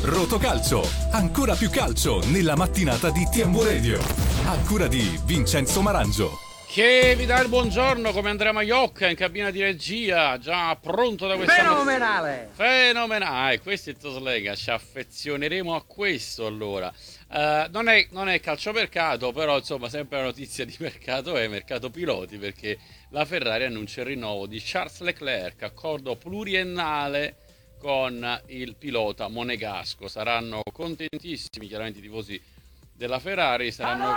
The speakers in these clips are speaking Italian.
Rotocalcio, ancora più calcio nella mattinata di TMW Radio. A cura di Vincenzo Marangio. Che vi dà il buongiorno come Andrea Maiocca in cabina di regia, già pronto da questa fenomenale. Fenomenale, questo è il Toslega, ci affezioneremo a questo allora. Non è calciomercato, però insomma sempre la notizia di mercato è mercato piloti, perché la Ferrari annuncia il rinnovo di Charles Leclerc, accordo pluriennale con il pilota monegasco. Saranno contentissimi chiaramente i tifosi della Ferrari, saranno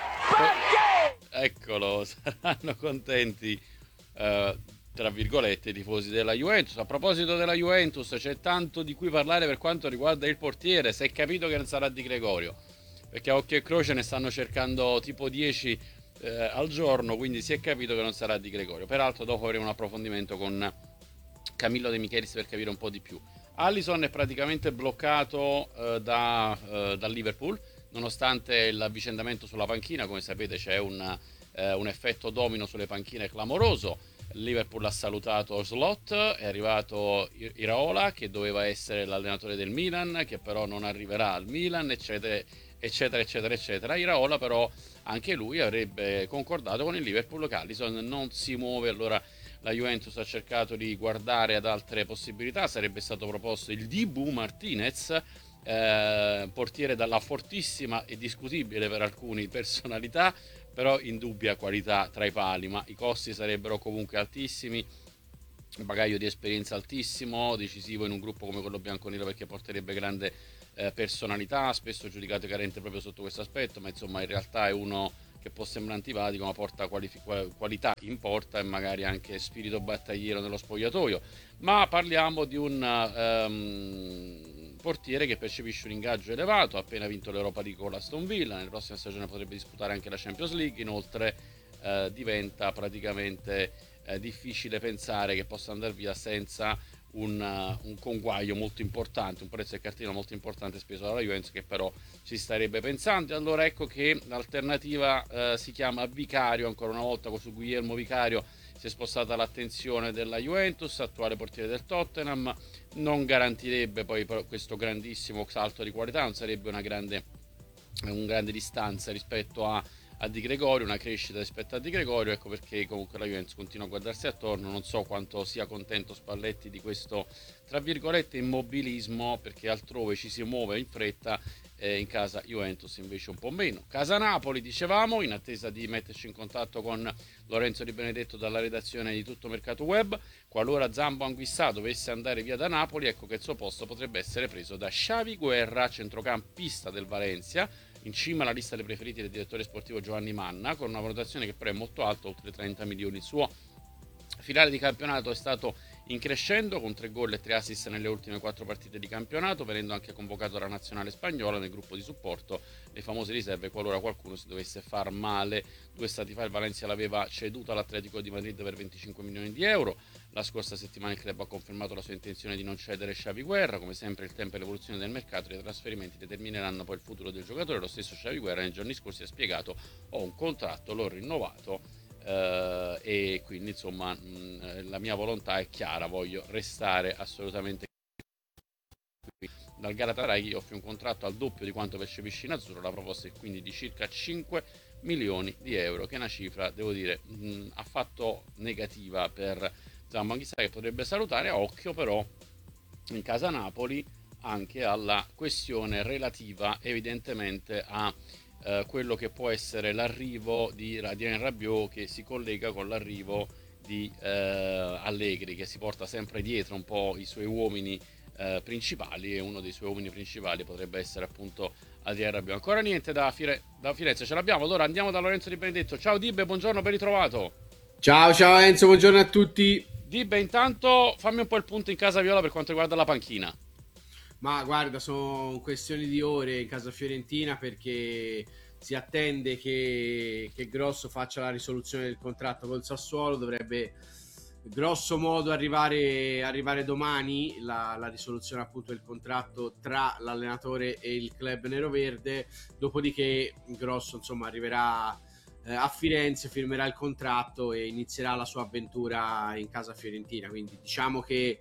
contenti tra virgolette i tifosi della Juventus. A proposito della Juventus, c'è tanto di cui parlare per quanto riguarda il portiere. Si è capito che non sarà Di Gregorio, perché a occhio e croce ne stanno cercando tipo 10 al giorno, quindi si è capito che non sarà Di Gregorio. Peraltro dopo avremo un approfondimento con Camillo De Michelis per capire un po' di più. Alisson è praticamente bloccato dal Liverpool, nonostante l'avvicendamento sulla panchina. Come sapete c'è un effetto domino sulle panchine clamoroso. Il Liverpool ha salutato Slot, è arrivato Iraola, che doveva essere l'allenatore del Milan, che però non arriverà al Milan, eccetera eccetera eccetera eccetera. Iraola però anche lui avrebbe concordato con il Liverpool che Alisson non si muove. Allora la Juventus ha cercato di guardare ad altre possibilità. Sarebbe stato proposto il Dibu Martinez, portiere dalla fortissima e discutibile per alcuni personalità, però indubbia qualità tra i pali, ma i costi sarebbero comunque altissimi, un bagaglio di esperienza altissimo, decisivo in un gruppo come quello bianconero, perché porterebbe grande personalità, spesso giudicato carente proprio sotto questo aspetto, ma insomma in realtà è uno che può sembrare antipatico, ma porta qualità in porta e magari anche spirito battagliero nello spogliatoio. Ma parliamo di un portiere che percepisce un ingaggio elevato, ha appena vinto l'Europa League con l'Aston Villa, nella prossima stagione potrebbe disputare anche la Champions League. Inoltre diventa praticamente difficile pensare che possa andare via senza un conguaglio molto importante, un prezzo del cartino molto importante speso dalla Juventus, che però ci starebbe pensando. Allora ecco che l'alternativa si chiama Vicario, ancora una volta su Guillermo Vicario si è spostata l'attenzione della Juventus, attuale portiere del Tottenham. Non garantirebbe poi questo grandissimo salto di qualità, non sarebbe una grande distanza rispetto a Di Gregorio, una crescita rispetto a Di Gregorio. Ecco perché comunque la Juventus continua a guardarsi attorno. Non so quanto sia contento Spalletti di questo tra virgolette immobilismo, perché altrove ci si muove in fretta, in casa Juventus invece un po' meno. Casa Napoli, dicevamo, in attesa di metterci in contatto con Lorenzo Di Benedetto dalla redazione di Tutto Mercato Web. Qualora Zambo Anguissà dovesse andare via da Napoli, ecco che il suo posto potrebbe essere preso da Xavi Guerra, centrocampista del Valencia, in cima alla lista dei preferiti del direttore sportivo Giovanni Manna, con una valutazione che però è molto alta, oltre 30 milioni. Il suo finale di campionato è stato in crescendo, con 3 gol e 3 assist nelle ultime 4 partite di campionato, venendo anche convocato alla nazionale spagnola nel gruppo di supporto, le famose riserve, qualora qualcuno si dovesse far male. 2 stati fa il Valencia l'aveva ceduto all'Atletico di Madrid per 25 milioni di euro. La scorsa settimana il club ha confermato la sua intenzione di non cedere Xavi Guerra. Come sempre il tempo e l'evoluzione del mercato dei trasferimenti determineranno poi il futuro del giocatore. Lo stesso Xavi Guerra nei giorni scorsi ha spiegato: ho un contratto, l'ho rinnovato, e quindi insomma la mia volontà è chiara, voglio restare assolutamente qui. Dal Galatasaray gli offre un contratto al doppio di quanto percepisce in azzurro. La proposta è quindi di circa 5 milioni di euro, che è una cifra, devo dire, affatto negativa per Zambo Anguissà, che potrebbe salutare. A occhio però in casa Napoli anche alla questione relativa evidentemente a quello che può essere l'arrivo di Adrien Rabiot, che si collega con l'arrivo di Allegri, che si porta sempre dietro un po' i suoi uomini principali, e uno dei suoi uomini principali potrebbe essere appunto Adrien Rabiot. Ancora niente da Firenze, ce l'abbiamo. Allora andiamo da Lorenzo Di Benedetto. Ciao Dibbe, buongiorno, ben ritrovato. Ciao Enzo, buongiorno a tutti. Dibbe, intanto fammi un po' il punto in casa Viola per quanto riguarda la panchina. Ma guarda, sono questioni di ore in casa fiorentina, perché si attende che Grosso faccia la risoluzione del contratto col Sassuolo. Dovrebbe grosso modo arrivare domani la risoluzione appunto del contratto tra l'allenatore e il club neroverde. Dopodiché Grosso insomma arriverà a Firenze, firmerà il contratto e inizierà la sua avventura in casa fiorentina. Quindi diciamo che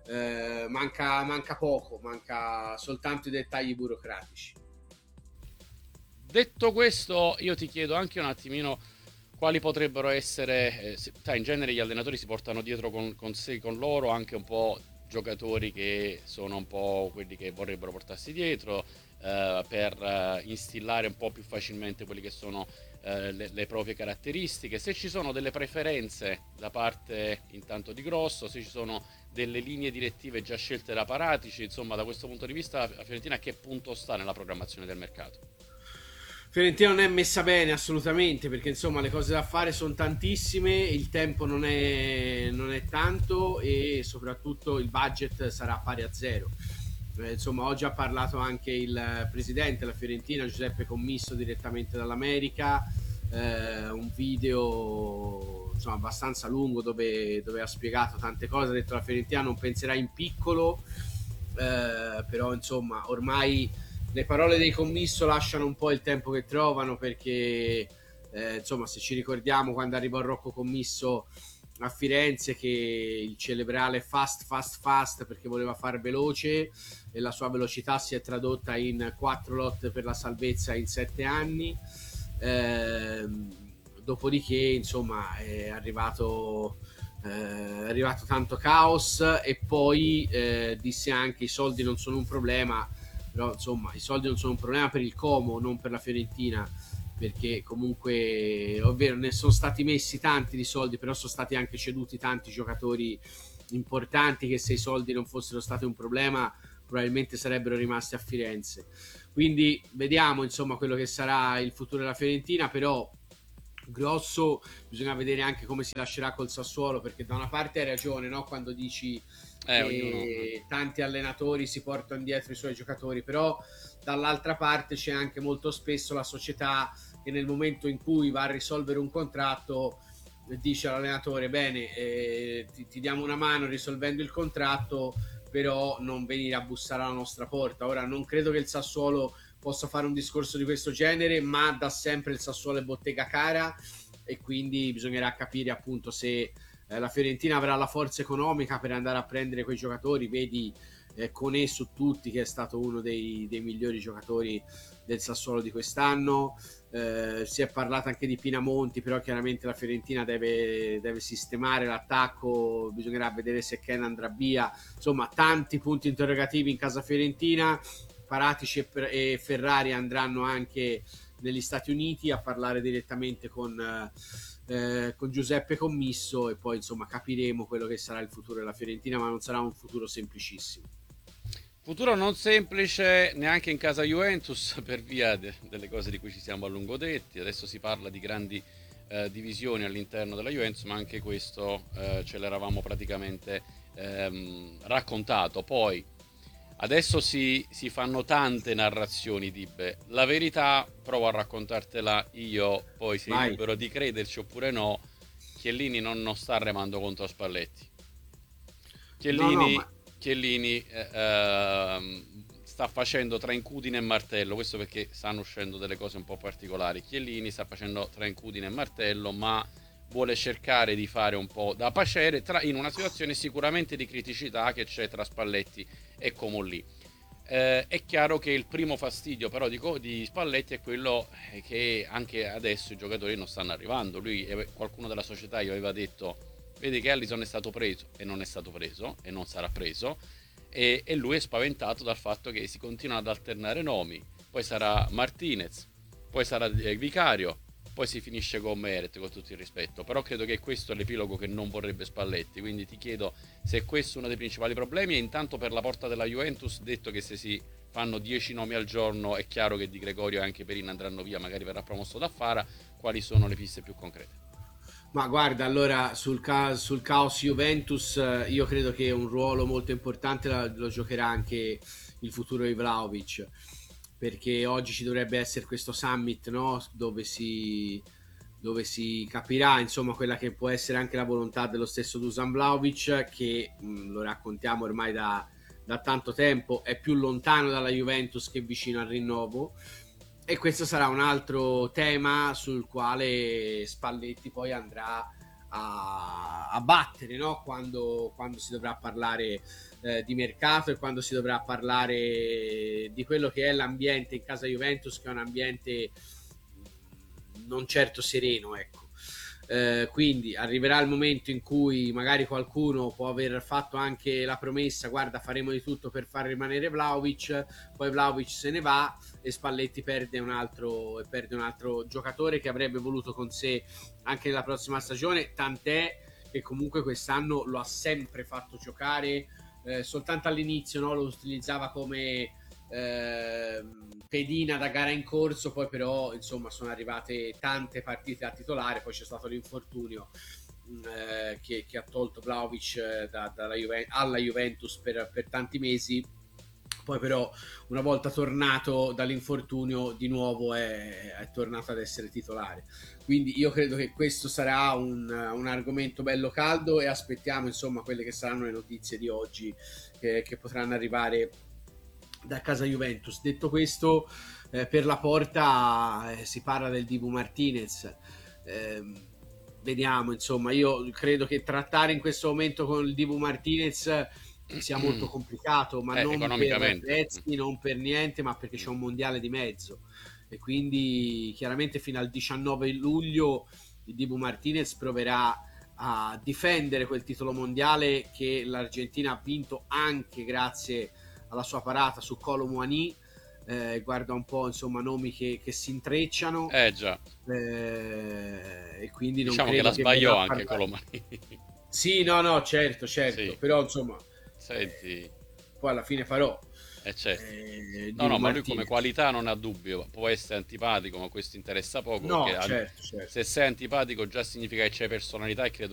manca poco, manca soltanto i dettagli burocratici. Detto questo, io ti chiedo anche un attimino quali potrebbero essere, in genere gli allenatori si portano dietro con sé, con loro, anche un po' giocatori che sono un po' quelli che vorrebbero portarsi dietro, per instillare un po' più facilmente quelle che sono le proprie caratteristiche. Se ci sono delle preferenze da parte intanto di Grosso, se ci sono delle linee direttive già scelte da Paratici, insomma, da questo punto di vista la Fiorentina a che punto sta nella programmazione del mercato? Fiorentina non è messa bene assolutamente, perché insomma le cose da fare sono tantissime, il tempo non è tanto e soprattutto il budget sarà pari a zero. Insomma, oggi ha parlato anche il presidente della Fiorentina, Giuseppe Commisso, direttamente dall'America, un video insomma abbastanza lungo dove ha spiegato tante cose. Ha detto: la Fiorentina non penserà in piccolo, però insomma ormai le parole dei Commisso lasciano un po' il tempo che trovano, perché insomma, se ci ricordiamo quando arrivò Rocco Commisso a Firenze, che il cerebrale fast fast fast perché voleva fare veloce, e la sua velocità si è tradotta in 4 lotte per la salvezza in 7 anni. Dopodiché insomma è arrivato tanto caos, e poi disse anche: i soldi non sono un problema. Però insomma i soldi non sono un problema per il Como, non per la Fiorentina, perché comunque ovvero ne sono stati messi tanti di soldi, però sono stati anche ceduti tanti giocatori importanti che, se i soldi non fossero stati un problema, probabilmente sarebbero rimasti a Firenze. Quindi vediamo insomma quello che sarà il futuro della Fiorentina. Però Grosso bisogna vedere anche come si lascerà col Sassuolo, perché da una parte hai ragione, no? Quando dici che tanti allenatori si portano dietro i suoi giocatori, però dall'altra parte c'è anche molto spesso la società che nel momento in cui va a risolvere un contratto dice all'allenatore: bene, ti diamo una mano risolvendo il contratto, però non venire a bussare alla nostra porta. Ora non credo che il Sassuolo possa fare un discorso di questo genere, ma da sempre il Sassuolo è bottega cara, e quindi bisognerà capire appunto se la Fiorentina avrà la forza economica per andare a prendere quei giocatori. Vedi Koné su tutti, che è stato uno dei migliori giocatori del Sassuolo di quest'anno. Si è parlato anche di Pinamonti, però chiaramente la Fiorentina deve sistemare l'attacco, bisognerà vedere se Ken andrà via. Insomma, tanti punti interrogativi in casa fiorentina. Paratici e Ferrari andranno anche negli Stati Uniti a parlare direttamente con Giuseppe Commisso, e poi insomma capiremo quello che sarà il futuro della Fiorentina, ma non sarà un futuro semplicissimo. Futuro non semplice neanche in casa Juventus, per via delle cose di cui ci siamo a lungo detti. Adesso si parla di grandi divisioni all'interno della Juventus, ma anche questo ce l'eravamo praticamente raccontato. Poi adesso si fanno tante narrazioni, Dibe. La verità provo a raccontartela io, poi sei libero di crederci oppure no. Chiellini non sta remando contro Spalletti. Chiellini sta facendo tra incudine e martello, questo perché stanno uscendo delle cose un po' particolari. Chiellini sta facendo tra incudine e martello, ma vuole cercare di fare un po' da paciere in una situazione sicuramente di criticità che c'è tra Spalletti e Comolli. È chiaro che il primo fastidio però di Spalletti è quello che anche adesso i giocatori non stanno arrivando. Qualcuno della società gli aveva detto: vedi che Alisson è stato preso, e non è stato preso e non sarà preso, e lui è spaventato dal fatto che si continuano ad alternare nomi. Poi sarà Martinez, poi sarà Vicario, poi si finisce con Meret, con tutto il rispetto. Però credo che questo è l'epilogo che non vorrebbe Spalletti, quindi ti chiedo se questo è uno dei principali problemi. E intanto, per la porta della Juventus, detto che se si fanno 10 nomi al giorno è chiaro che Di Gregorio e anche Perin andranno via, magari verrà promosso da Fara. Quali sono le piste più concrete? Ma guarda, allora sul caos Juventus io credo che un ruolo molto importante lo giocherà anche il futuro di Vlahovic, perché oggi ci dovrebbe essere questo summit, no? Dove si capirà insomma quella che può essere anche la volontà dello stesso Dusan Vlahovic, che lo raccontiamo ormai da tanto tempo, è più lontano dalla Juventus che vicino al rinnovo. E questo sarà un altro tema sul quale Spalletti poi andrà a battere, no? Quando si dovrà parlare di mercato e quando si dovrà parlare di quello che è l'ambiente in casa Juventus, che è un ambiente non certo sereno, ecco. Quindi arriverà il momento in cui magari qualcuno può aver fatto anche la promessa: guarda, faremo di tutto per far rimanere Vlahovic, poi Vlahovic se ne va e Spalletti perde un altro giocatore che avrebbe voluto con sé anche nella prossima stagione, tant'è che comunque quest'anno lo ha sempre fatto giocare, soltanto all'inizio, no? Lo utilizzava come pedina da gara in corso, poi però insomma sono arrivate tante partite a titolare, poi c'è stato l'infortunio che ha tolto Vlahovic alla Juventus per tanti mesi. Poi però una volta tornato dall'infortunio di nuovo è tornato ad essere titolare. Quindi io credo che questo sarà un argomento bello caldo e aspettiamo insomma quelle che saranno le notizie di oggi che potranno arrivare da casa Juventus. Detto questo, per la porta si parla del Dibu Martinez. Vediamo, insomma, io credo che trattare in questo momento con il Dibu Martinez sia molto complicato, ma non per prezzi, non per niente, ma perché c'è un mondiale di mezzo e quindi chiaramente fino al 19 luglio il Dibu Martinez proverà a difendere quel titolo mondiale che l'Argentina ha vinto anche grazie alla sua parata su Kolo Muani. Guarda un po', insomma, nomi che si intrecciano, già. E quindi non diciamo credo che la sbagliò anche parlare. Kolo Muani. Sì, no, certo, Sì. però insomma Senti, poi alla fine farò certo. No, ma Martinez. lui come qualità non ha dubbio, può essere antipatico, ma questo interessa poco, No, perché certo. se sei antipatico già significa che c'è personalità e credo